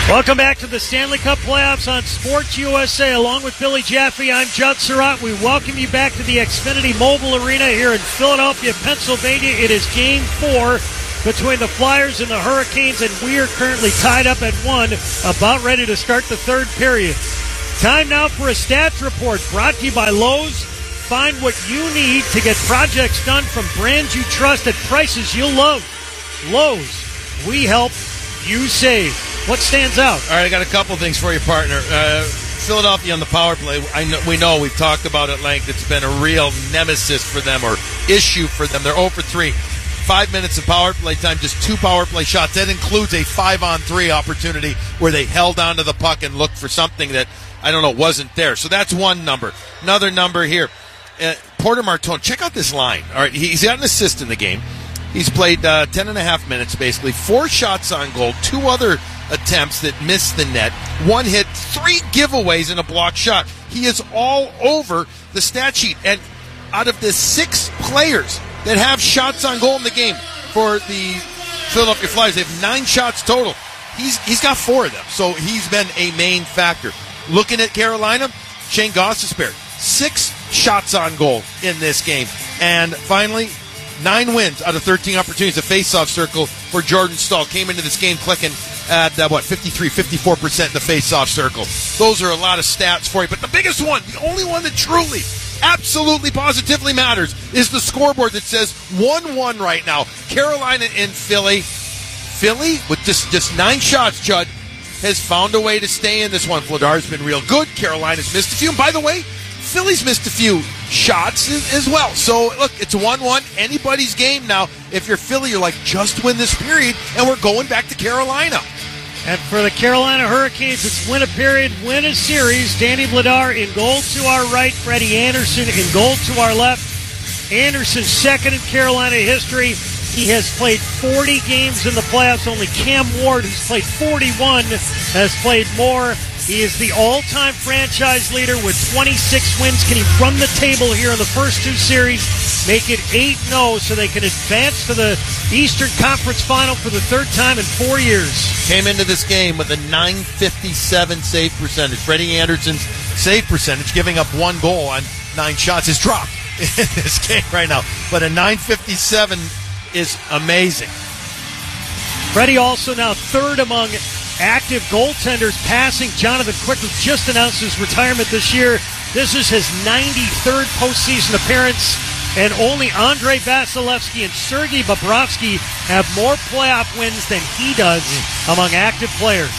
Welcome back to the Stanley Cup playoffs on Sports USA. Along with Billy Jaffe, I'm Judd Surratt. We welcome you back to the Xfinity Mobile Arena here in Philadelphia, Pennsylvania. It is Game 4 between the Flyers and the Hurricanes, and we are currently tied up at 1, about ready to start the third period. Time now for a stats report brought to you by Lowe's. Find what you need to get projects done from brands you trust at prices you'll love. Lowe's, we help, you save. What stands out? All right, I got a couple things for you, partner. Philadelphia on the power play. We know we've talked about at length. It's been a real nemesis for them, or issue for them. They're 0 for 3. 5 minutes of power play time, just 2 power play shots. That includes a 5-on-3 opportunity where they held onto the puck and looked for something that, I don't know, wasn't there. So that's one number. Another number here. Porter Martone, check out this line. All right, he's got an assist in the game. He's played 10 and a half minutes, basically. 4 shots on goal, 2 other attempts that missed the net, 1 hit, 3 giveaways, and a blocked shot. He is all over the stat sheet. And out of the 6 players that have shots on goal in the game for the Philadelphia Flyers, they have 9 shots total. He's got 4 of them, so he's been a main factor. Looking at Carolina, Shane Gostisbehere, 6 shots on goal in this game. And finally, 9 wins out of 13 opportunities. The face-off circle for Jordan Staal came into this game clicking at 54% in the face-off circle. Those are a lot of stats for you. But the biggest one, the only one that truly, absolutely, positively matters, is the scoreboard that says 1-1 right now. Carolina and Philly. Philly, with just 9 shots, Judd, has found a way to stay in this one. Vladar's been real good. Carolina's missed a few. And by the way, Philly's missed a few shots as well. So, look, it's 1-1. Anybody's game now. If you're Philly, you're like, just win this period, and we're going back to Carolina. And for the Carolina Hurricanes, it's win a period, win a series. Danny Vladar in goal to our right. Freddie Anderson in goal to our left. Anderson second in Carolina history. He has played 40 games in the playoffs. Only Cam Ward, who's played 41, has played more. He is the all-time franchise leader with 26 wins. Can he run the table here in the first 2 series, make it 8-0 so they can advance to the Eastern Conference Final for the 3rd time in 4 years? Came into this game with a .957 save percentage. Freddie Anderson's save percentage, giving up 1 goal on 9 shots, is dropped in this game right now. But a .957 is amazing. Freddie also now 3rd among active goaltenders passing Jonathan Quick, who just announced his retirement this year. This is his 93rd postseason appearance, and only Andrei Vasilevsky and Sergei Bobrovsky have more playoff wins than he does among active players.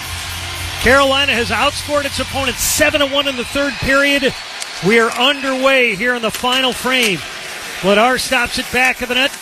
Carolina has outscored its opponent 7-1 in the 3rd period. We are underway here in the final frame. Vladar stops it back of the net.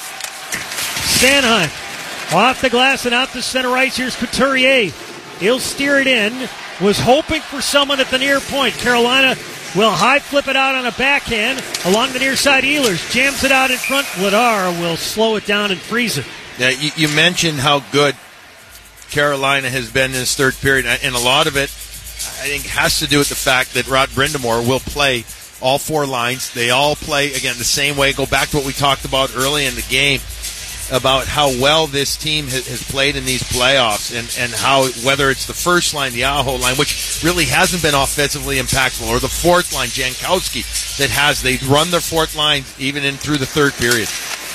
Sanheim off the glass and out to center ice. Here's Couturier. He'll steer it in. Was hoping for someone at the near point. Carolina will high flip it out on a backhand. Along the near side, Ehlers jams it out in front. Vladar will slow it down and freeze it. Yeah, you mentioned how good Carolina has been in this 3rd period, and a lot of it, I think, has to do with the fact that Rod Brind'Amour will play all 4 lines. They all play, again, the same way. Go back to what we talked about early in the game about how well this team has played in these playoffs, and how, whether it's the first line, the Aho line, which really hasn't been offensively impactful, or the 4th line, Jankowski, they've run their 4th line even in through the 3rd period.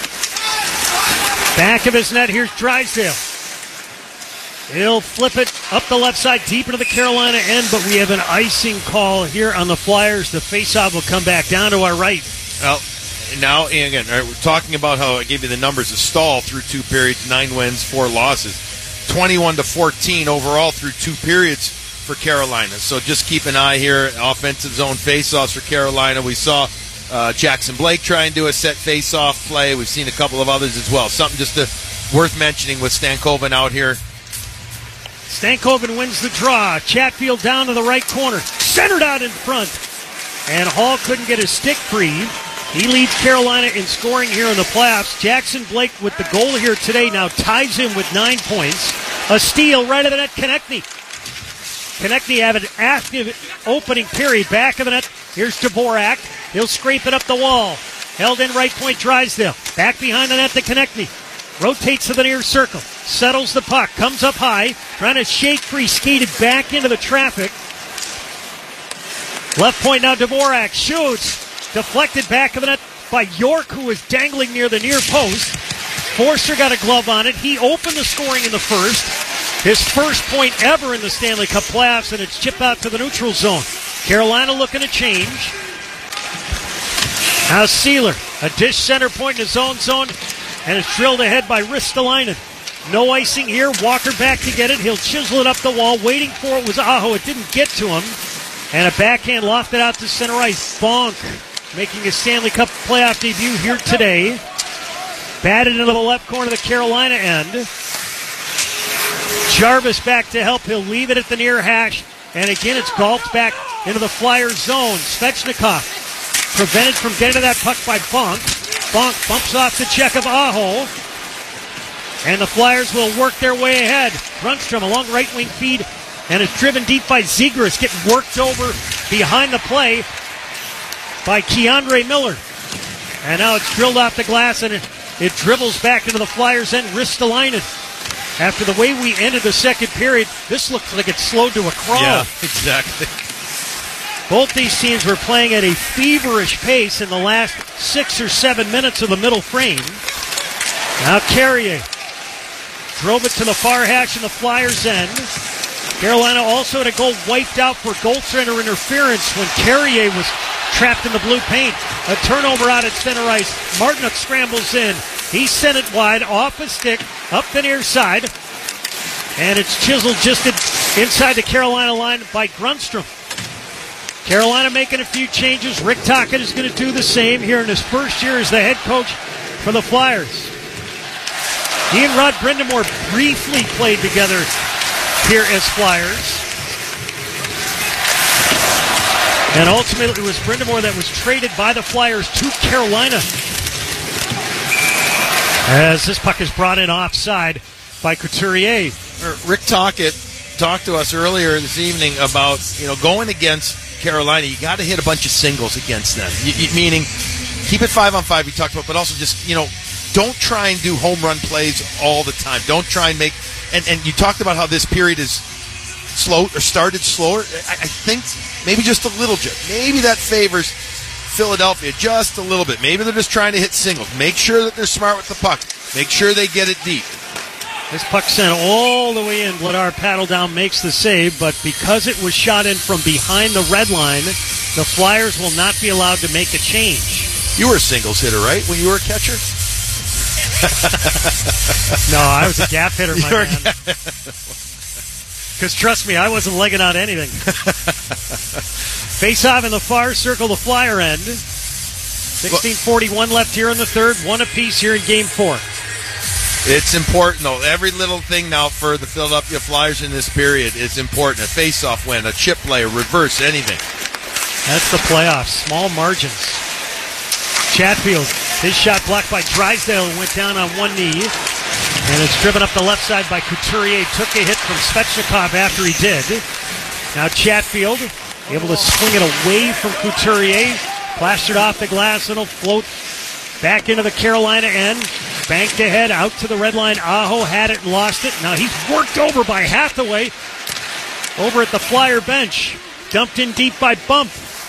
Back of his net, here's Drysdale. He'll flip it up the left side, deep into the Carolina end, but we have an icing call here on the Flyers. The faceoff will come back down to our right. Well, now, and again, we're talking about how I gave you the numbers of Staal through 2 periods, 9 wins, 4 losses. 21-14 overall through 2 periods for Carolina. So just keep an eye here. Offensive zone faceoffs for Carolina. We saw Jackson Blake try and do a set faceoff play. We've seen a couple of others as well. Something just worth mentioning with Stankoven out here. Stankoven wins the draw. Chatfield down to the right corner. Centered out in front. And Hall couldn't get his stick free. He leads Carolina in scoring here in the playoffs. Jackson Blake with the goal here today now ties him with 9 points. A steal right of the net, Konechny. Konechny have an active opening period. Back of the net, here's Dvorak. He'll scrape it up the wall. Held in right point, Drysdale. Back behind the net to Konechny. Rotates to the near circle. settles the puck, comes up high, trying to shake free, skated back into the traffic. Left point now, Dvorak shoots, deflected back of the net by York, who was dangling near the near post. Forster got a glove on it. He opened the scoring in the first. His first point ever in the Stanley Cup playoffs, and it's chipped out to the neutral zone. Carolina looking to change. Now Sealer, a dish center point in his own zone, and it's drilled ahead by Ristolainen. No icing here. Walker back to get it. He'll chisel it up the wall. Waiting for it was Aho. It didn't get to him. And a backhand lofted out to center ice. Bonk making his Stanley Cup playoff debut here today. Batted into the left corner of the Carolina end. Jarvis back to help. He'll leave it at the near hash. And again, it's golfed back into the Flyers zone. Svechnikov prevented from getting to that puck by Bonk. Bonk bumps off the check of Aho. And the Flyers will work their way ahead. Grundstrom, a long right wing feed. And it's driven deep by Zegras. Getting worked over behind the play by Keandre Miller. And now it's drilled off the glass, and it dribbles back into the Flyers' end. Ristolainen. After the way we ended the second period, this looks like it's slowed to a crawl. Yeah, exactly. Both these teams were playing at a feverish pace in the last 6 or 7 minutes of the middle frame. Now Carrier drove it to the far hash in the Flyers' end. Carolina also had a goal wiped out for goaltender interference when Carrier was trapped in the blue paint. A turnover out at center ice. Martinook scrambles in. He sent it wide, off a stick, up the near side. And it's chiseled just inside the Carolina line by Grundstrom. Carolina making a few changes. Rick Tocchet is going to do the same here in his first year as the head coach for the Flyers. He and Rod Brind'Amour briefly played together here as Flyers. And ultimately it was Brind'Amour that was traded by the Flyers to Carolina. As this puck is brought in offside by Couturier. Rick Tocchet talked to us earlier this evening about, going against Carolina, you got to hit a bunch of singles against them. Meaning, keep it 5-on-5, we talked about, but also just, don't try and do home run plays all the time. Don't try and make, and you talked about how this period is slow, or started slower. I think maybe just a little bit. Maybe that favors Philadelphia just a little bit. Maybe they're just trying to hit singles. Make sure that they're smart with the puck. Make sure they get it deep. This puck sent all the way in. Vladar Paddledown makes the save, but because it was shot in from behind the red line, the Flyers will not be allowed to make a change. You were a singles hitter, right, when you were a catcher? No, I was a gap hitter, my man. Because trust me, I wasn't legging out anything. Face-off in the far circle, the Flyer end. 16:41 left here in the third. One apiece here in Game 4. It's important, though. Every little thing now for the Philadelphia Flyers in this period is important. A face-off win, a chip play, a reverse, anything. That's the playoffs. Small margins. Chatfield, his shot blocked by Drysdale, went down on one knee. And it's driven up the left side by Couturier. Took a hit from Svechnikov after he did. Now Chatfield able to swing it away from Couturier. Plastered off the glass. It'll float back into the Carolina end. Banked ahead out to the red line. Aho had it and lost it. Now he's worked over by Hathaway. Over at the Flyer bench. Dumped in deep by Bump.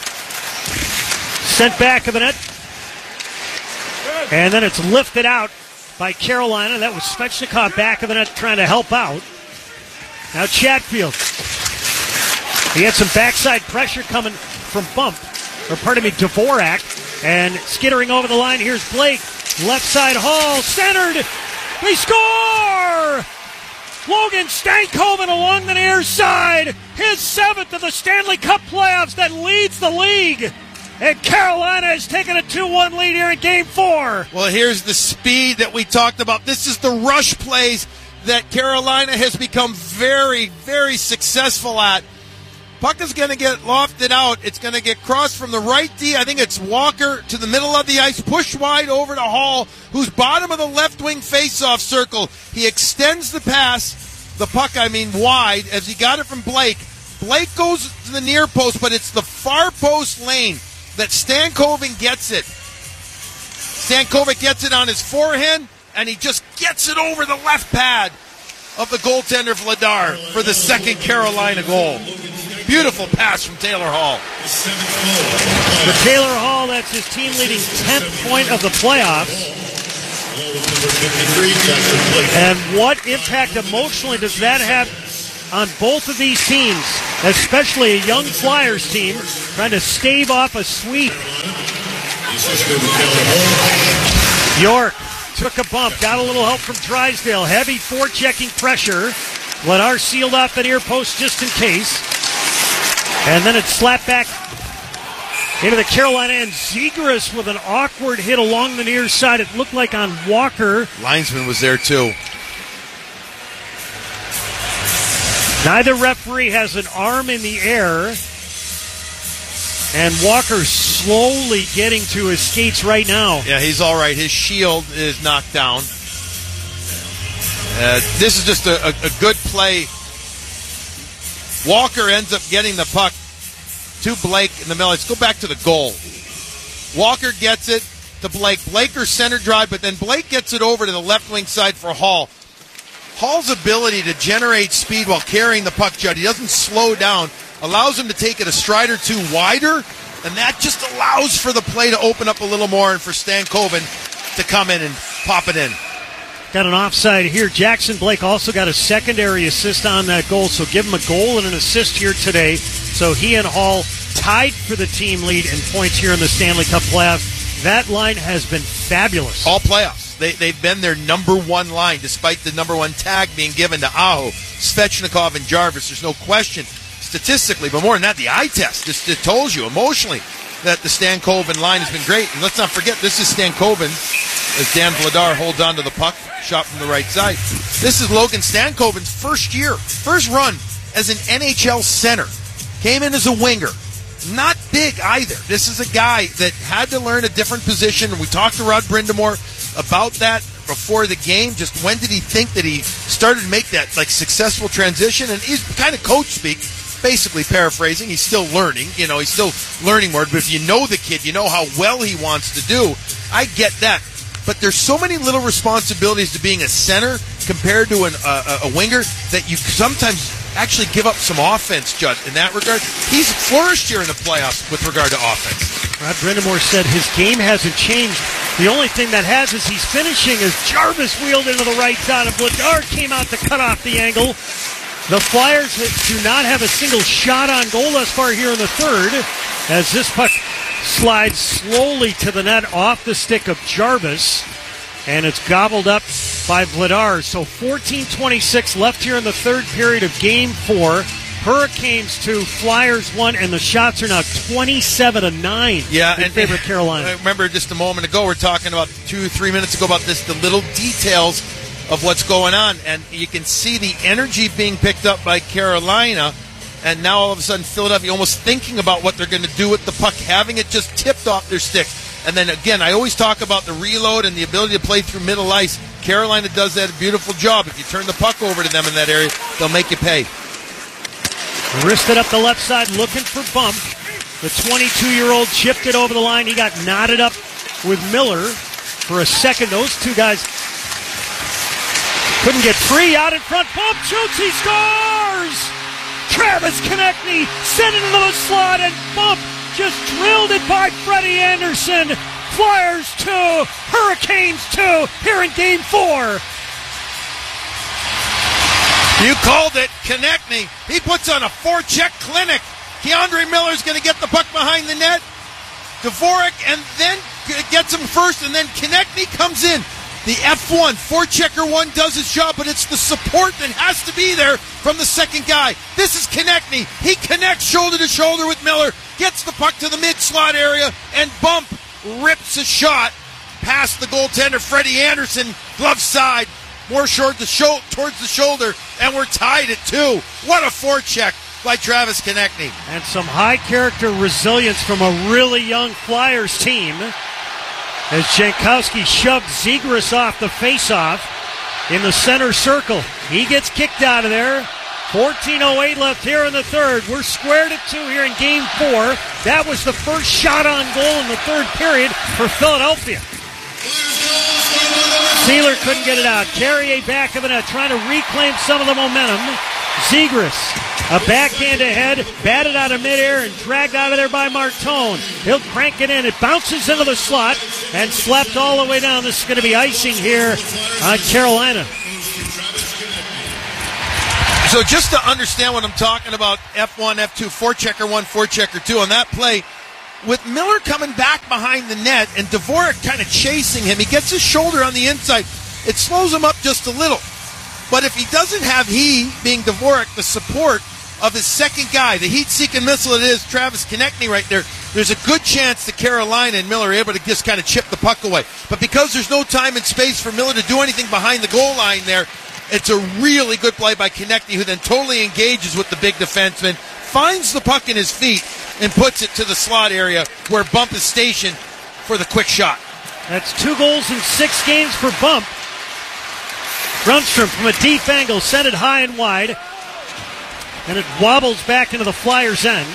Sent back of the net. And then it's lifted out by Carolina. That was Svechnikov back of the net trying to help out. Now Chatfield. He had some backside pressure coming from Dvorak. And skittering over the line, here's Blake. Left side Hall, centered. They score! Logan Stankoven along the near side. His 7th of the Stanley Cup playoffs that leads the league. And Carolina has taken a 2-1 lead here in Game 4. Well, here's the speed that we talked about. This is the rush plays that Carolina has become very, very successful at. Puck is going to get lofted out. It's going to get crossed from the right D. I think it's Walker to the middle of the ice, pushed wide over to Hall, who's bottom of the left wing faceoff circle. He extends the pass, wide, as he got it from Blake. Blake goes to the near post, but it's the far post lane that Stankoven gets it. Stankoven gets it on his forehand, and he just gets it over the left pad. of the goaltender Vladar for the second Carolina goal. Beautiful pass from Taylor Hall. For Taylor Hall, that's his team-leading 10th point of the playoffs. And what impact emotionally does that have on both of these teams, especially a young Flyers team trying to stave off a sweep? York took a bump, got a little help from Drysdale. Heavy forechecking pressure. Vladar sealed off the near post just in case. And then it slapped back into the Carolina end. Zegras with an awkward hit along the near side. It looked like on Walker. Linesman was there too. Neither referee has an arm in the air. And Walker slowly getting to his skates right now. Yeah, he's all right. His shield is knocked down. This is just a good play. Walker ends up getting the puck to Blake in the middle. Let's go back to the goal. Walker gets it to Blake. Blaker's center drive, but then Blake gets it over to the left wing side for Hall. Hall's ability to generate speed while carrying the puck, Judd, he doesn't slow down, allows him to take it a stride or two wider, and that just allows for the play to open up a little more and for Stankoven to come in and pop it in. Got an offside here. Jackson Blake also got a secondary assist on that goal, so give him a goal and an assist here today. So he and Hall tied for the team lead in points here in the Stanley Cup playoffs. That line has been fabulous. All playoffs. They've been their number one line, despite the number one tag being given to Aho, Svechnikov, and Jarvis. There's no question statistically, but more than that, the eye test just it tells you emotionally that the Stankoven line has been great. And let's not forget, this is Stankoven as Dan Vladar holds on to the puck, shot from the right side. This is Logan Stankoven's first run as an NHL center. Came in as a winger. Not big either. This is a guy that had to learn a different position. We talked to Rod Brindamore about that before the game. Just when did he think that he started to make that successful transition? And he's kind of coach speak, basically paraphrasing. He's still learning. He's still learning more. But if you know the kid, you know how well he wants to do. I get that. But there's so many little responsibilities to being a center compared to a winger that you sometimes actually give up some offense, Judd, in that regard. He's flourished here in the playoffs with regard to offense. Rod Brindamore said his game hasn't changed. The only thing that has is he's finishing as Jarvis wheeled into the right side and Vladar came out to cut off the angle. The Flyers do not have a single shot on goal thus far here in the third as this puck slides slowly to the net off the stick of Jarvis, and it's gobbled up by Vladar. So 14:26 left here in the third period of Game 4. Hurricanes 2, Flyers 1, and the shots are now 27-9 in favor of Carolina. I remember just a moment ago, we're talking about 2-3 minutes ago about the little details of what's going on, and you can see the energy being picked up by Carolina. And now all of a sudden Philadelphia almost thinking about what they're going to do with the puck, having it just tipped off their stick. And then again, I always talk about the reload and the ability to play through middle ice. Carolina does that a beautiful job. If you turn the puck over to them in that area, they'll make you pay. Wristed up the left side, looking for bump. The 22-year-old chipped it over the line. He got knotted up with Miller for a second. Those two guys couldn't get free. Out in front, bump, shoots, he scores! Travis Konechny sent it into the slot, and Bump just drilled it by Freddie Anderson. Flyers 2, Hurricanes 2 here in Game 4. You called it, Konechny. He puts on a forecheck clinic. Keandre Miller's going to get the puck behind the net. Dvorak and then gets him first, and then Konechny comes in. The F1, forechecker 1 does his job, but it's the support that has to be there from the second guy. This is Konechny. He connects shoulder to shoulder with Miller, gets the puck to the mid-slot area, and Bump rips a shot past the goaltender, Freddie Anderson, glove side, more short towards the shoulder, and we're tied at 2. What a forecheck by Travis Konechny. And some high-character resilience from a really young Flyers team, as Jankowski shoved Zegras off the face-off in the center circle. He gets kicked out of there. 14:08 left here in the third. We're squared at 2 here in Game 4. That was the first shot on goal in the third period for Philadelphia. Sealer couldn't get it out. Carrier back of the net, trying to reclaim some of the momentum. Zegras, a backhand ahead, batted out of midair and dragged out of there by Martone. He'll crank it in. It bounces into the slot and slapped all the way down. This is going to be icing here on Carolina. So just to understand what I'm talking about, F1, F2, forechecker 1, forechecker 2, on that play, with Miller coming back behind the net and Dvorak kind of chasing him, he gets his shoulder on the inside. It slows him up just a little. But if he doesn't have being Dvorak, the support of his second guy, the heat-seeking missile it is, Travis Konechny right there, there's a good chance that Carolina and Miller are able to just kind of chip the puck away. But because there's no time and space for Miller to do anything behind the goal line there, it's a really good play by Konechny, who then totally engages with the big defenseman, finds the puck in his feet, and puts it to the slot area where Bump is stationed for the quick shot. That's 2 goals in 6 games for Bump. Grundstrom from a deep angle sent it high and wide, and it wobbles back into the Flyers' end.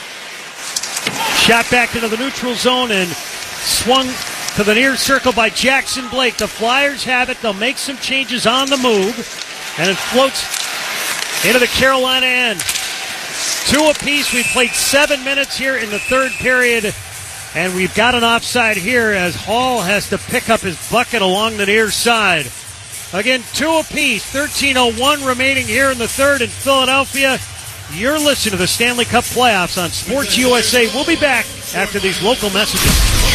Shot back into the neutral zone and swung to the near circle by Jackson Blake. The Flyers have it. They'll make some changes on the move, and it floats into the Carolina end. 2 apiece. We've played 7 minutes here in the third period, and we've got an offside here as Hall has to pick up his bucket along the near side. Again, 2 apiece. 13:01 remaining here in the third in Philadelphia. You're listening to the Stanley Cup Playoffs on Sports USA. We'll be back after these local messages.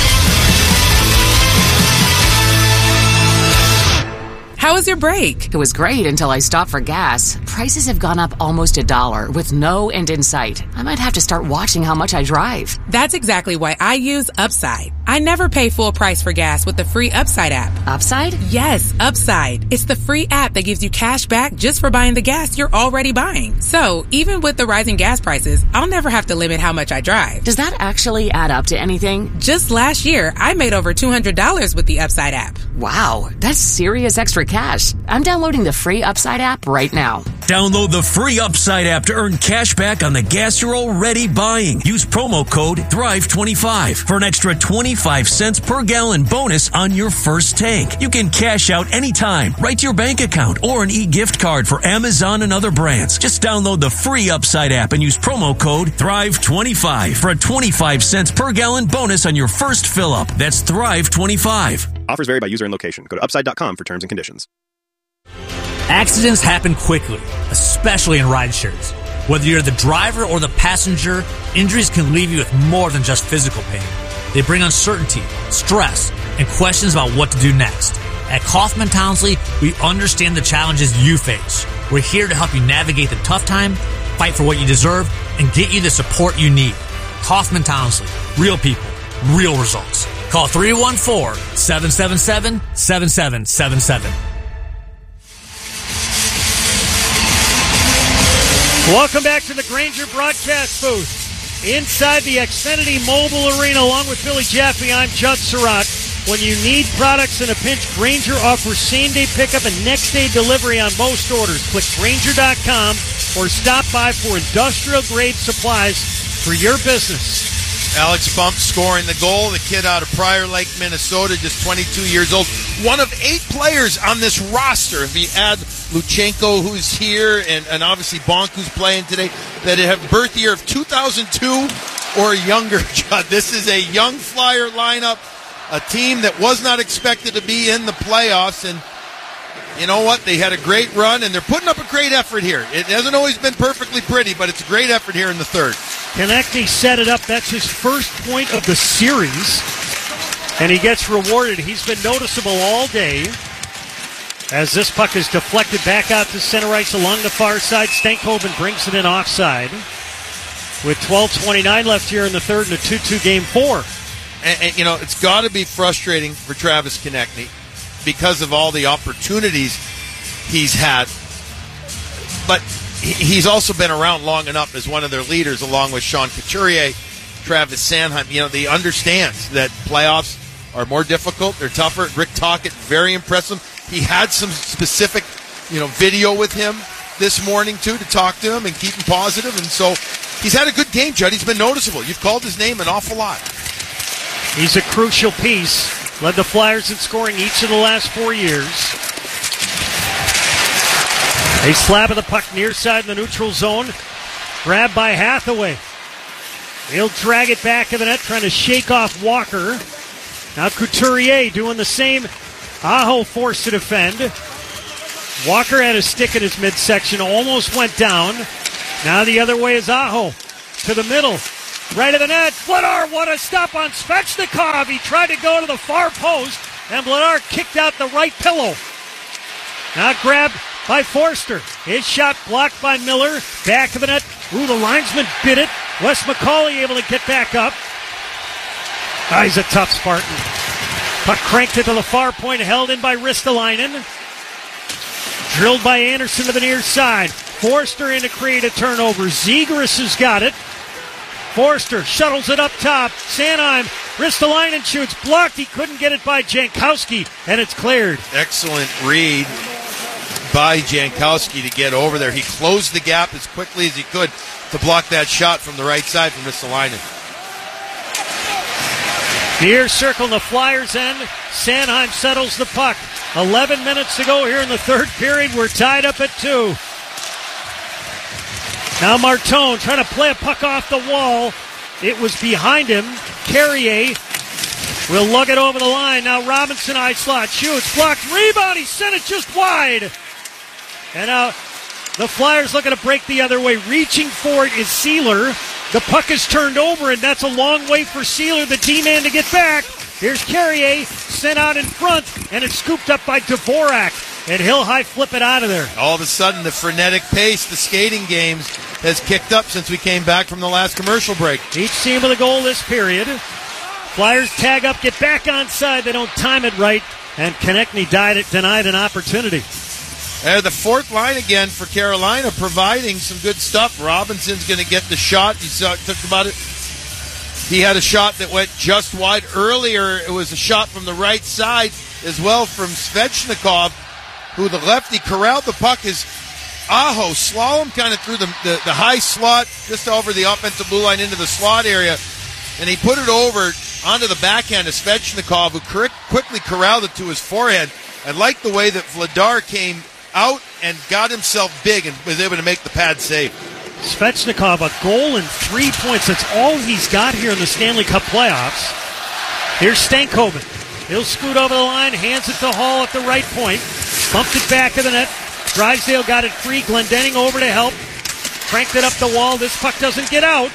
How was your break? It was great until I stopped for gas. Prices have gone up almost $1 with no end in sight. I might have to start watching how much I drive. That's exactly why I use Upside. I never pay full price for gas with the free Upside app. Upside? Yes, Upside. It's the free app that gives you cash back just for buying the gas you're already buying. So, even with the rising gas prices, I'll never have to limit how much I drive. Does that actually add up to anything? Just last year, I made over $200 with the Upside app. Wow, that's serious extra cash. I'm downloading the free Upside app right now. Download the free Upside app to earn cash back on the gas you're already buying. Use promo code THRIVE25 for an extra 25 cents per gallon bonus on your first tank. You can cash out anytime, right to your bank account, or an e-gift card for Amazon and other brands. Just download the free Upside app and use promo code THRIVE25 for a 25 cents per gallon bonus on your first fill-up. That's THRIVE25. Offers vary by user and location. Go to upside.com for terms and conditions. Accidents happen quickly, especially in rideshares. Whether you're the driver or the passenger, injuries can leave you with more than just physical pain. They bring uncertainty, stress, and questions about what to do next. At Kaufman Townsley, we understand the challenges you face. We're here to help you navigate the tough time, fight for what you deserve, and get you the support you need. Kaufman Townsley, real people, real results. Call 314-777-7777. Welcome back to the Grainger broadcast booth. Inside the Xfinity Mobile Arena, along with Billy Jaffe, I'm Judd Surratt. When you need products in a pinch, Grainger offers same-day pickup and next-day delivery on most orders. Click Grainger.com or stop by for industrial-grade supplies for your business. Alex Bump scoring the goal, the kid out of Prior Lake, Minnesota, just 22 years old. One of 8 players on this roster, if you add Luchenko, who's here, and obviously Bonk, who's playing today, that have birth year of 2002 or younger. This is a young Flyer lineup, a team that was not expected to be in the playoffs, and you know what? They had a great run, and they're putting up a great effort here. It hasn't always been perfectly pretty, but it's a great effort here in the third. Konechny set it up. That's his first point of the series, and he gets rewarded. He's been noticeable all day as this puck is deflected back out to center ice along the far side. Stankoven brings it in offside with 12:29 left here in the third and a 2-2 game 4. And you know, it's got to be frustrating for Travis Konechny because of all the opportunities he's had. But he's also been around long enough as one of their leaders, along with Sean Couturier, Travis Sanheim. You know, he understands that playoffs are more difficult. They're tougher. Rick Tocchet, very impressive. He had some specific, video with him this morning, too, to talk to him and keep him positive. And so he's had a good game, Judd. He's been noticeable. You've called his name an awful lot. He's a crucial piece Led the Flyers in scoring each of the last 4 years. A slap of the puck near side in the neutral zone. Grabbed by Hathaway. He'll drag it back to the net, trying to shake off Walker. Now Couturier doing the same. Aho forced to defend. Walker had a stick in his midsection, almost went down. Now the other way is Aho. To the middle. Right of the net. Vladar, what a stop on Svechnikov. He tried to go to the far post, and Vladar kicked out the right pillow. Now grabbed by Forster. His shot blocked by Miller. Back of the net. Ooh, the linesman bit it. Wes McCauley able to get back up. He's a tough Spartan. Puck cranked it to the far point, held in by Ristolainen. Drilled by Anderson to the near side. Forster in to create a turnover. Zegras has got it. Forster shuttles it up top. Sanheim, Ristolainen shoots. Blocked. He couldn't get it by Jankowski, and it's cleared. Excellent read by Jankowski to get over there. He closed the gap as quickly as he could to block that shot from the right side from Ristolainen. Near circle in the Flyers' end. Sanheim settles the puck. 11 minutes to go here in the third period. We're tied up at 2. Now Martone trying to play a puck off the wall. It was behind him. Carrier will lug it over the line. Now Robinson high slot shoots. Blocked. Rebound. He sent it just wide. And now the Flyers looking to break the other way. Reaching for it is Sealer. The puck is turned over, and that's a long way for Sealer, the D-man, to get back. Here's Carrier, sent out in front, and it's scooped up by Dvorak. And he'll high flip it out of there. All of a sudden, the frenetic pace, the skating games, has kicked up since we came back from the last commercial break. Each team with a goal this period. Flyers tag up, get back on side. They don't time it right, and Konechny denied an opportunity. The fourth line again for Carolina, providing some good stuff. Robinson's going to get the shot. You talked about it. He had a shot that went just wide earlier. It was a shot from the right side as well from Svechnikov, who the lefty corralled the puck. Is Aho slalom kind of through the high slot, just over the offensive blue line into the slot area, and he put it over onto the backhand of Svechnikov, who quickly corralled it to his forehead. I like the way that Vladar came out and got himself big and was able to make the pad save. Svechnikov, a goal and 3 points. That's all he's got here in the Stanley Cup playoffs. Here's Stankoven. He'll scoot over the line, hands it to Hall at the right point. Bumped it back to the net. Drysdale got it free. Glendening over to help. Cranked it up the wall. This puck doesn't get out.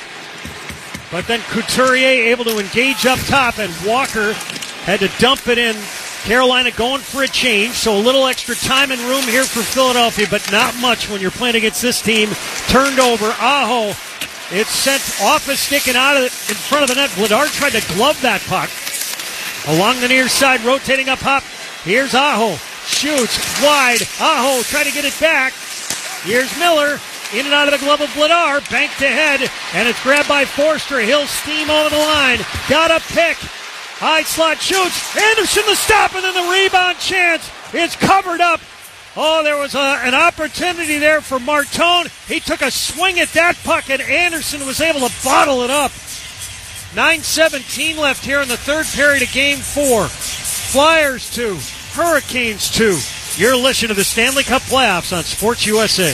But then Couturier able to engage up top, and Walker had to dump it in. Carolina going for a change, so a little extra time and room here for Philadelphia, but not much when you're playing against this team. Turned over. Aho. It's sent off a stick and out of in front of the net. Vladar tried to glove that puck. Along the near side, rotating up top. Here's Aho. Shoots wide. Aho tried to get it back. Here's Miller. In and out of the glove of Vladar. Banked ahead, and it's grabbed by Forster. He'll steam over the line. Got a pick. High slot shoots. Anderson the stop, and then the rebound chance. It's covered up. Oh, there was an opportunity there for Martone. He took a swing at that puck, and Anderson was able to bottle it up. 9:17 left here in the third period of Game 4. Flyers 2, Hurricanes 2. You're listening to the Stanley Cup playoffs on Sports USA.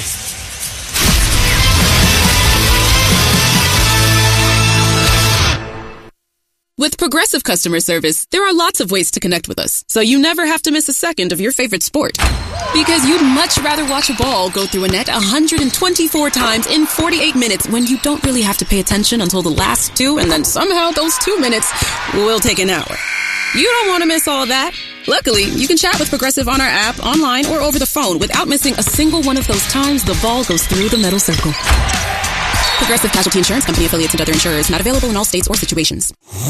With Progressive Customer Service, there are lots of ways to connect with us, so you never have to miss a second of your favorite sport. Because you'd much rather watch a ball go through a net 124 times in 48 minutes when you don't really have to pay attention until the last 2, and then somehow those 2 minutes will take an hour. You don't want to miss all that. Luckily, you can chat with Progressive on our app, online, or over the phone without missing a single one of those times the ball goes through the metal circle. Progressive Casualty Insurance Company, affiliates, and other insurers. Not available in all states or situations.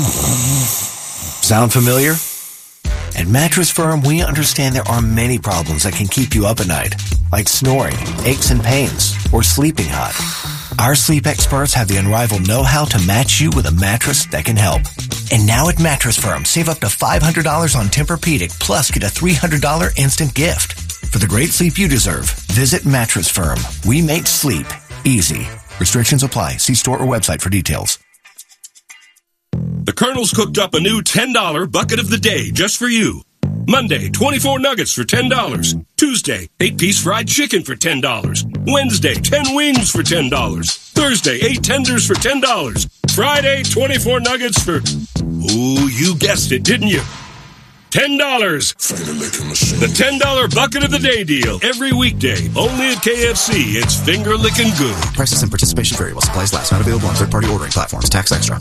Sound familiar? At Mattress Firm, we understand there are many problems that can keep you up at night, like snoring, aches and pains, or sleeping hot. Our sleep experts have the unrivaled know-how to match you with a mattress that can help. And now at Mattress Firm, save up to $500 on Tempur-Pedic, plus get a $300 instant gift. For the great sleep you deserve, visit Mattress Firm. We make sleep easy. Restrictions apply. See store or website for details. The Colonel's cooked up a new $10 bucket of the day just for you. Monday, 24 nuggets for $10. Tuesday, 8-piece fried chicken for $10. Wednesday, 10 wings for $10. Thursday, 8 tenders for $10. Friday, 24 nuggets for... Ooh, you guessed it, didn't you? $10. The $10 bucket of the day deal. Every weekday. Only at KFC. It's finger-licking good. Prices and participation vary while supplies last. Not available on third-party ordering platforms. Tax extra.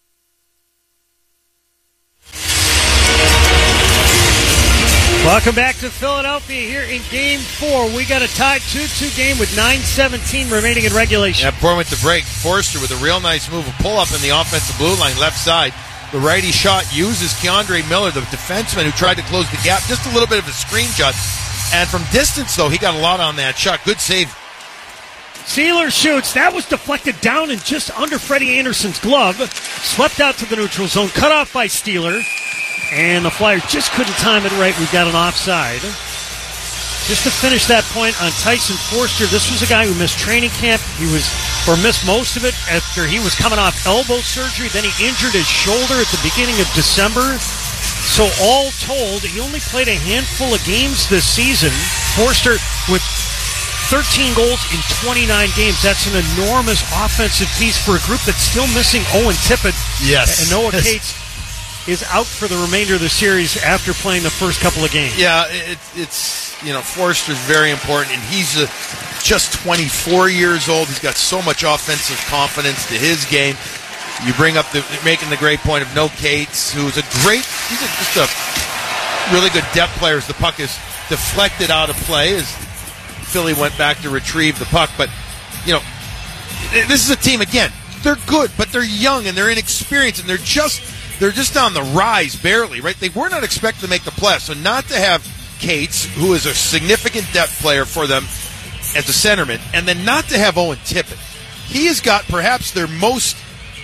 Welcome back to Philadelphia here in Game 4. We got a tied 2-2 game with 9:17 remaining in regulation. Yeah, before we went to break, Forster with a real nice move, a pull-up in the offensive blue line, left side. The righty shot uses Keandre Miller, the defenseman who tried to close the gap. Just a little bit of a screen shot. And from distance, though, he got a lot on that shot. Good save. Sealer shoots. That was deflected down and just under Freddie Anderson's glove. Swept out to the neutral zone. Cut off by Steeler. And the Flyers just couldn't time it right. We've got an offside. Just to finish that point on Tyson Forster, this was a guy who missed training camp. Missed most of it after he was coming off elbow surgery. Then he injured his shoulder at the beginning of December. So all told, he only played a handful of games this season. Forster with 13 goals in 29 games. That's an enormous offensive piece for a group that's still missing Owen Tippett. Yes. And Noah Cates is out for the remainder of the series after playing the first couple of games. Yeah, it's Forster's very important, and he's just 24 years old. He's got so much offensive confidence to his game. You bring up making the great point of Noah Cates, who's just a really good depth player as the puck is deflected out of play as Philly went back to retrieve the puck. But, this is a team, again, they're good, but they're young and they're inexperienced, and they're just on the rise barely, right? They were not expected to make the playoffs. So not to have Cates, who is a significant depth player for them as a centerman, and then not to have Owen Tippett. He has got perhaps their most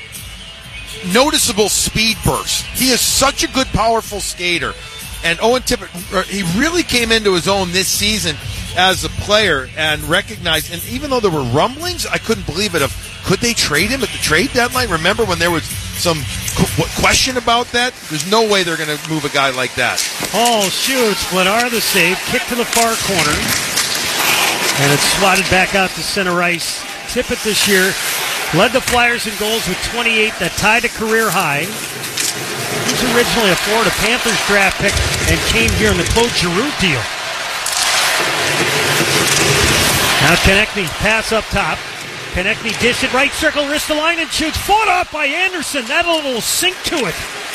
noticeable speed burst. He is such a good, powerful skater. And Owen Tippett, he really came into his own this season as a player and recognized, and even though there were rumblings, I couldn't believe it, could they trade him at the trade deadline? Remember when there was some question about that? There's no way they're going to move a guy like that. Hall shoots. Blenard the save. Kick to the far corner. And it's swatted back out to center ice. Tippett this year led the Flyers in goals with 28. That tied a career high. He was originally a Florida Panthers draft pick and came here in the Claude Giroux deal. Now Konechny pass up top. Konechny dish it right circle, Ristolainen shoots, fought off by Anderson. That little sink to it.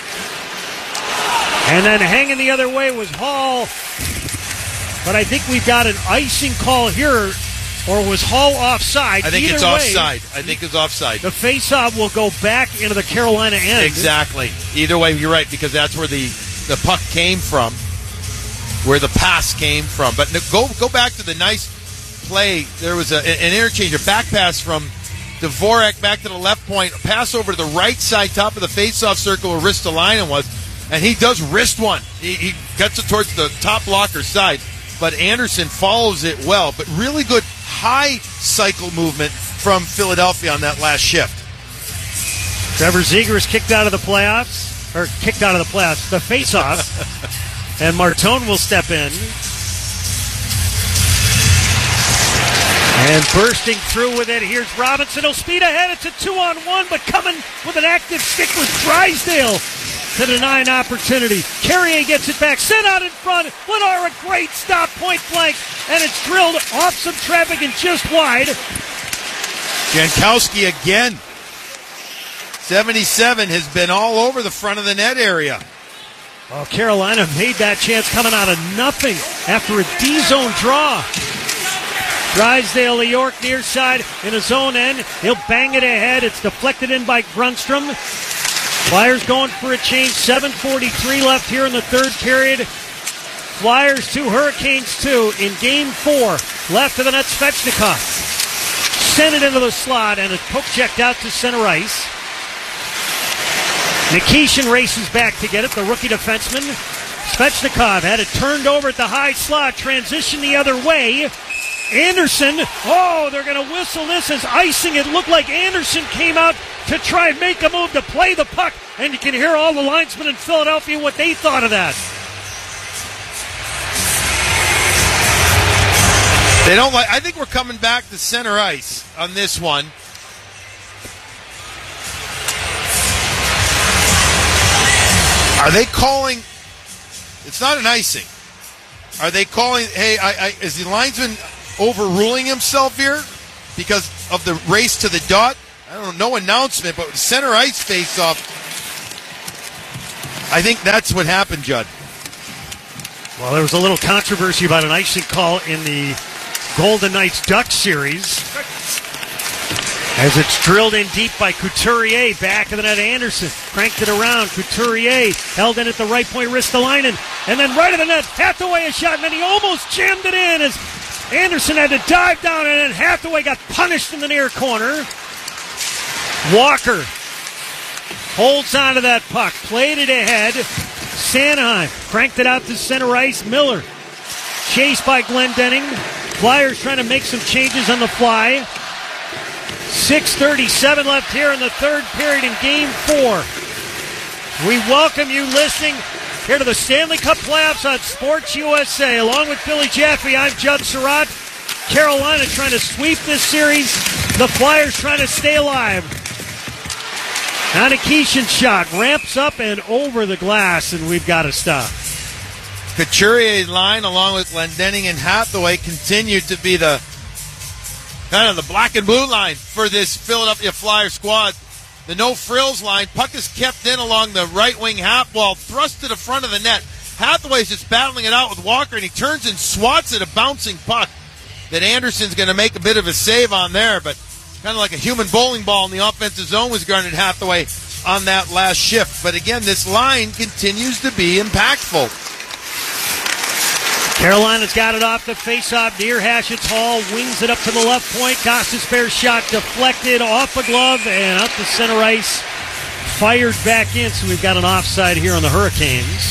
And then hanging the other way was Hall. But I think we've got an icing call here, or was Hall offside? I think it's offside. I think it's offside. The faceoff will go back into the Carolina end. Exactly. Either way, you're right, because that's where the puck came from, where the pass came from. But go back to the nice play. There was an interchange, a back pass from Dvorak back to the left point, pass over to the right side, top of the face-off circle where Ristolainen was, and he does wrist one. He gets it towards the top blocker side, but Anderson follows it well. But really good high cycle movement from Philadelphia on that last shift. Trevor Zegras kicked out of the face-off, and Martone will step in. And bursting through with it, here's Robinson. He'll speed ahead. It's a 2-on-1, but coming with an active stick was Drysdale to deny an opportunity. Carrier gets it back, sent out in front. Lennar, a great stop, point blank, and it's drilled off some traffic and just wide. Jankowski again. 77 has been all over the front of the net area. Well, Carolina made that chance coming out of nothing after a D-zone draw. Drysdale to York near side in a zone end. He'll bang it ahead. It's deflected in by Grunstrom. Flyers going for a change. 7:43 left here in the third period. Flyers 2, Hurricanes 2 in Game 4. Left of the net, Svechnikov. Sent it into the slot, and it's poke checked out to center ice. Nikishin races back to get it, the rookie defenseman. Svechnikov had it turned over at the high slot, transition the other way. Anderson, they're going to whistle this as icing. It looked like Anderson came out to try and make a move to play the puck and you can hear all the linesmen in Philadelphia what they thought of that. They don't like. I think we're coming back to center ice on this one. Are they calling? It's not an icing. Are they calling? Hey, is the linesman overruling himself here because of the race to the dot? I don't know. No announcement, but center ice face-off. I think that's what happened, Judd. Well, there was a little controversy about an icing call in the Golden Knights Ducks series. As it's drilled in deep by Couturier, back of the net, Anderson cranked it around. Couturier held in at the right point, Ristolainen, and then right of the net, Hathaway a shot, and then he almost jammed it in as Anderson had to dive down, and then Hathaway got punished in the near corner. Walker holds onto that puck, played it ahead. Sanheim cranked it out to center ice. Miller chased by Glendening. Flyers trying to make some changes on the fly. 6:37 left here in the third period in Game 4. We welcome you listening here to the Stanley Cup playoffs on Sports USA. Along with Billy Jaffe, I'm Judd Surratt. Carolina trying to sweep this series. The Flyers trying to stay alive. Anakeeshin shot ramps up and over the glass, and we've got to stop. Couturier's line, along with Glendening and Hathaway, continued to be the kind of the black and blue line for this Philadelphia Flyers squad. The no-frills line. Puck is kept in along the right wing half wall, thrust to the front of the net. Hathaway's just battling it out with Walker, and he turns and swats at a bouncing puck that Anderson's going to make a bit of a save on there, but kind of like a human bowling ball in the offensive zone was Garnet Hathaway on that last shift. But again, this line continues to be impactful. Carolina's got it off the face-off near Hashett's Hall, wings it up to the left point. Gostisbehere's shot deflected off a glove and up to center ice. Fired back in, so we've got an offside here on the Hurricanes.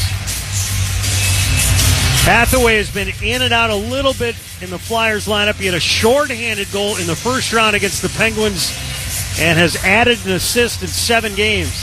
Hathaway has been in and out a little bit in the Flyers lineup. He had a short-handed goal in the first round against the Penguins and has added an assist in 7 games.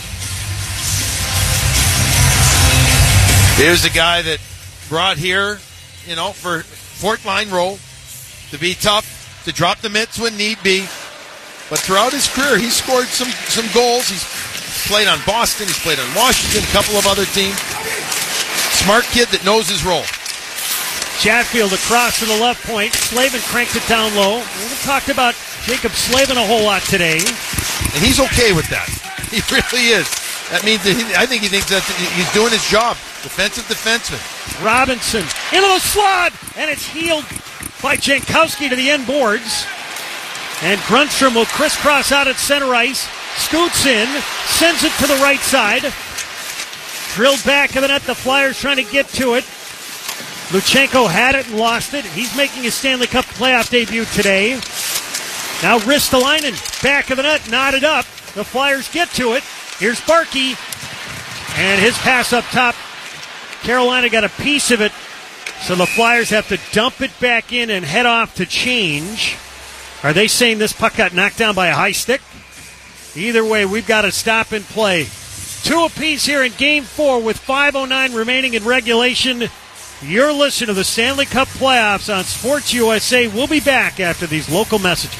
Here's a guy that brought here, for fourth line role, to be tough, to drop the mitts when need be. But throughout his career, he's scored some goals. He's played on Boston. He's played on Washington, a couple of other teams. Smart kid that knows his role. Chatfield across to the left point. Slavin cranked it down low. We haven't talked about Jacob Slavin a whole lot today. And he's okay with that. He really is. That means that I think he thinks that he's doing his job. Defensive defenseman. Robinson into the slot, and it's healed by Jankowski to the end boards. And Grundstrom will crisscross out at center ice. Scoots in, sends it to the right side. Drilled back of the net. The Flyers trying to get to it. Luchenko had it and lost it. He's making his Stanley Cup playoff debut today. Now Ristolainen, back of the net, knotted up. The Flyers get to it. Here's Barkey. And his pass up top. Carolina got a piece of it. So the Flyers have to dump it back in and head off to change. Are they saying this puck got knocked down by a high stick? Either way, we've got to stop and play. 2 apiece here in Game 4 with 5:09 remaining in regulation. You're listening to the Stanley Cup playoffs on Sports USA. We'll be back after these local messages.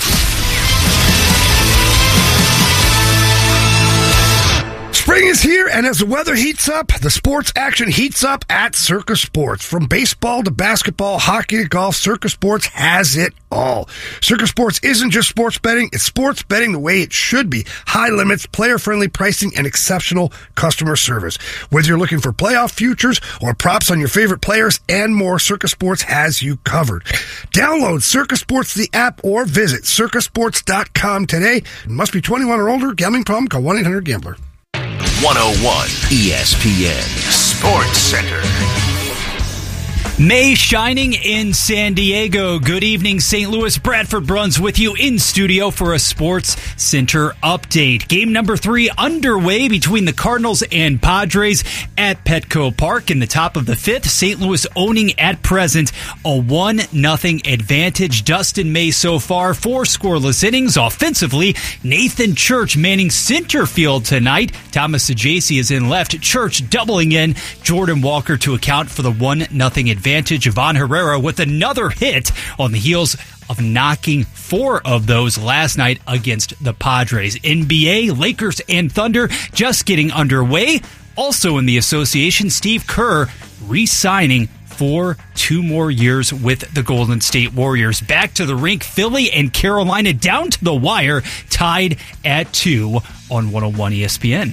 Spring is here, and as the weather heats up, the sports action heats up at Circus Sports. From baseball to basketball, hockey to golf, Circus Sports has it all. Circus Sports isn't just sports betting, it's sports betting the way it should be. High limits, player-friendly pricing, and exceptional customer service. Whether you're looking for playoff futures or props on your favorite players and more, Circus Sports has you covered. Download Circus Sports, the app, or visit circusports.com today. It must be 21 or older. Gambling problem? Call 1-800-GAMBLER. 101 ESPN Sports Center. May shining in San Diego. Good evening, St. Louis. Bradford Bruns with you in studio for a Sports Center update. Game number 3 underway between the Cardinals and Padres at Petco Park in the top of the 5th. St. Louis owning at present a 1-0 advantage. Dustin May so far, 4 scoreless innings. Offensively, Nathan Church manning center field tonight. Thomas Sajaci is in left. Church doubling in. Jordan Walker to account for the 1-0 advantage. Ivan Herrera with another hit on the heels of knocking 4 of those last night against the Padres. NBA, Lakers, and Thunder just getting underway. Also in the association, Steve Kerr re-signing for 2 more years with the Golden State Warriors. Back to the rink, Philly and Carolina down to the wire, tied at 2 on 101 ESPN.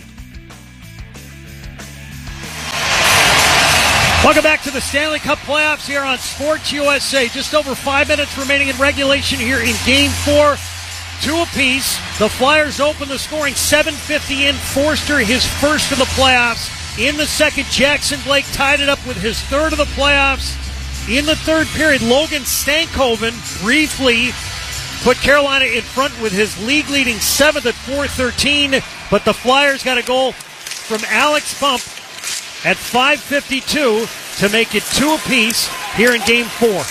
Welcome back to the Stanley Cup playoffs here on Sports USA. Just over 5 minutes remaining in regulation here in Game 4. 2 apiece. The Flyers open the scoring 7:50 in. Forster, his first of the playoffs. In the second, Jackson Blake tied it up with his third of the playoffs. In the third period, Logan Stankoven briefly put Carolina in front with his league-leading 7th at 4:13. But the Flyers got a goal from Alex Bump at 5:52 to make it 2 apiece here in Game 4.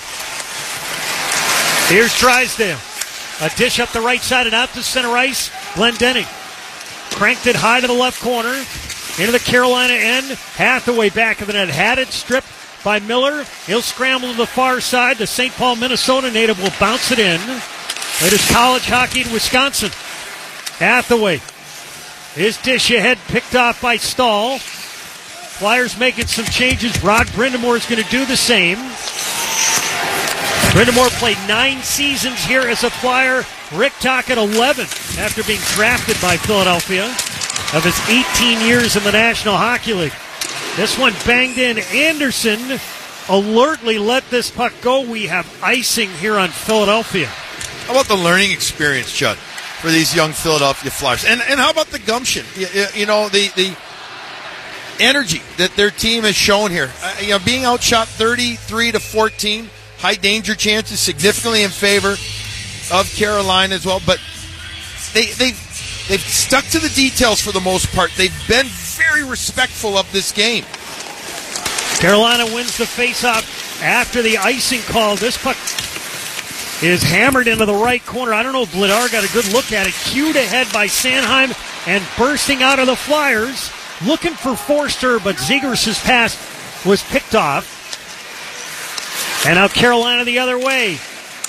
Here's Drysdale. A dish up the right side and out to center ice. Glendening cranked it high to the left corner. Into the Carolina end. Hathaway back of the net. Had it stripped by Miller. He'll scramble to the far side. The St. Paul, Minnesota native will bounce it in. It is college hockey in Wisconsin. Hathaway. His dish ahead picked off by Stahl. Flyers making some changes. Rod Brindamore is going to do the same. Brindamore played 9 seasons here as a Flyer. Rick Tocchet 11 after being drafted by Philadelphia of his 18 years in the National Hockey League. This one banged in. Anderson alertly let this puck go. We have icing here on Philadelphia. How about the learning experience, Judd, for these young Philadelphia Flyers? And how about the gumption? You know, the energy that their team has shown here. Being outshot 33-14, high danger chances significantly in favor of Carolina as well. But they've stuck to the details for the most part. They've been very respectful of this game. Carolina wins the faceoff after the icing call. This puck is hammered into the right corner. I don't know if Vladar got a good look at it. Cued ahead by Sanheim and bursting out of the Flyers. Looking for Forster, but Zegras' pass was picked off. And now Carolina the other way.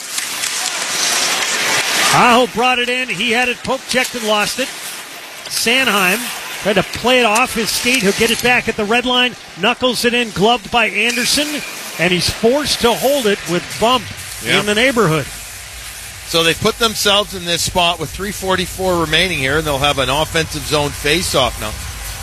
Aho brought it in. He had it poke-checked and lost it. Sanheim tried to play it off his skate. He'll get it back at the red line. Knuckles it in, gloved by Anderson. And he's forced to hold it with Bump in the neighborhood. So they put themselves in this spot with 3:44 remaining here, and they'll have an offensive zone face-off now.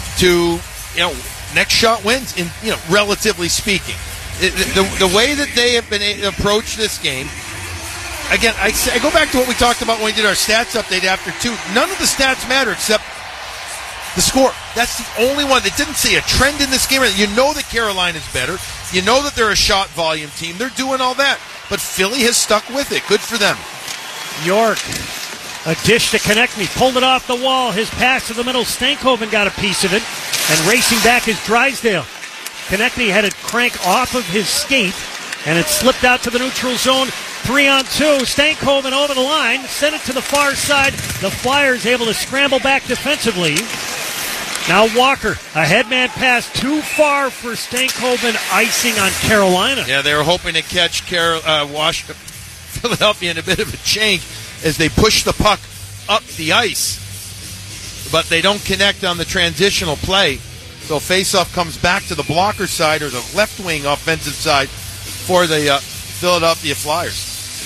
Next shot wins, relatively speaking. The way that they have been approached this game, again, I go back to what we talked about when we did our stats update after 2. None of the stats matter except the score. That's the only one. That didn't see a trend in this game. You know that Carolina's better. You know that they're a shot volume team. They're doing all that. But Philly has stuck with it. Good for them. York. A dish to Konechny. Pulled it off the wall. His pass to the middle. Stankoven got a piece of it. And racing back is Drysdale. Konechny had it crank off of his skate. And it slipped out to the neutral zone. 3-on-2. Stankoven over the line. Sent it to the far side. The Flyers able to scramble back defensively. Now Walker. A headman pass too far for Stankoven. Icing on Carolina. Yeah, they were hoping to catch Philadelphia in a bit of a change as they push the puck up the ice. But they don't connect on the transitional play. So faceoff comes back to the blocker side or the left wing offensive side for the Philadelphia Flyers.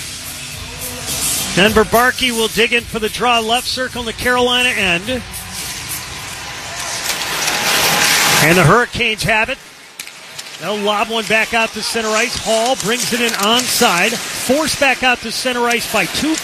Denver Barkey will dig in for the draw. Left circle in the Carolina end. And the Hurricanes have it. They'll lob one back out to center ice. Hall brings it in onside. Forced back out to center ice by 2